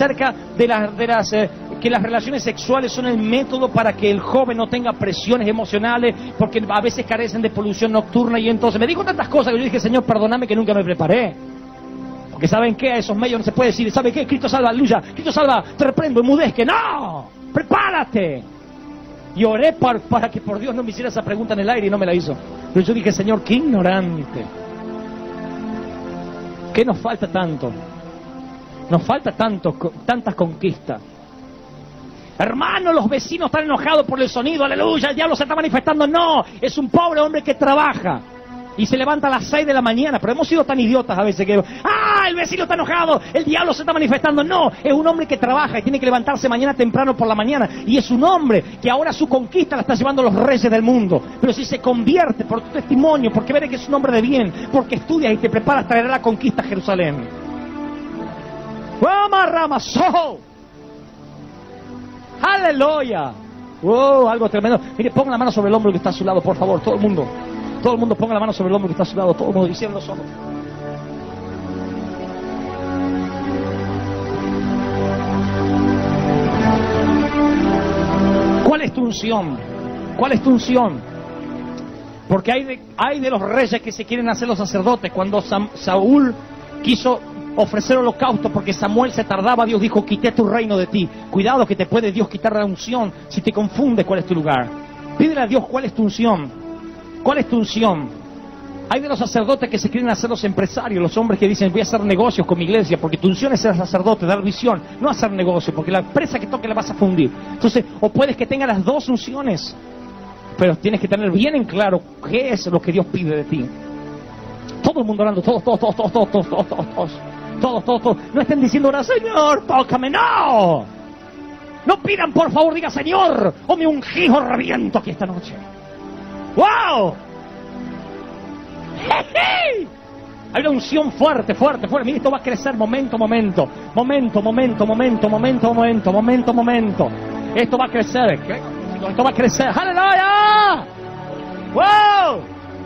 acerca de que las relaciones sexuales son el método para que el joven no tenga presiones emocionales, porque a veces carecen de polución nocturna, y entonces me dijo tantas cosas que yo dije, Señor, perdóname que nunca me preparé. Porque ¿saben qué? A esos medios no se puede decir, ¿sabe qué? Cristo salva, aleluya, Cristo salva, te reprendo, enmudezque. ¡No! ¡Prepárate! Y oré para que por Dios no me hiciera esa pregunta en el aire y no me la hizo. Pero yo dije, Señor, qué ignorante. ¿Qué nos falta tanto? Nos falta tantas conquistas. Hermano, los vecinos están enojados por el sonido, aleluya, el diablo se está manifestando. No, es un pobre hombre que trabaja y se levanta a las 6 de la mañana, pero hemos sido tan idiotas a veces que, el vecino está enojado, el diablo se está manifestando. No, es un hombre que trabaja y tiene que levantarse mañana temprano por la mañana, y es un hombre que ahora su conquista la está llevando a los reyes del mundo. Pero si se convierte por tu testimonio, porque veré que es un hombre de bien, porque estudias y te preparas, traerá la conquista a Jerusalén. ¡Aleluya! ¡Wow! Algo tremendo. Mire, ponga la mano sobre el hombro que está a su lado, por favor, todo el mundo. Todo el mundo ponga la mano sobre el hombro que está a su lado, todo el mundo, y cierren los ojos. ¿Cuál es tu unción? ¿Cuál es tu unción? Porque hay de los reyes que se quieren hacer los sacerdotes. Cuando Saúl quiso ofrecer holocausto porque Samuel se tardaba, Dios dijo, quité tu reino de ti. Cuidado que te puede Dios quitar la unción si te confunde cuál es tu lugar. Pídele a Dios cuál es tu unción. ¿Cuál es tu unción? Hay de los sacerdotes que se quieren hacer los empresarios, los hombres que dicen, voy a hacer negocios con mi iglesia, porque tu unción es ser sacerdote, dar visión, no hacer negocio, porque la empresa que toque la vas a fundir. Entonces, o puedes que tenga las dos unciones, pero tienes que tener bien en claro qué es lo que Dios pide de ti. Todo el mundo orando, todos. No estén diciendo ahora, Señor, tócame, no. No pidan, por favor, diga, Señor, o mi ungido reviento aquí esta noche. ¡Wow! ¡Jeje! Hay una unción fuerte. Mira, esto va a crecer momento. Esto va a crecer. ¡Aleluya! ¡Wow!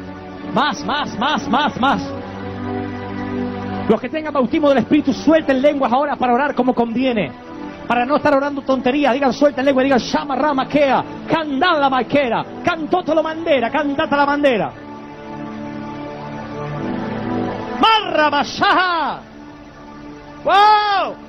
Más. Los que tengan bautismo del Espíritu, suelten lenguas ahora para orar como conviene. Para no estar orando tonterías, digan suelten lengua, digan llama rama kea, candala la maquera, cantoto la bandera, cantata la bandera. Marra bashaha. ¡Wow!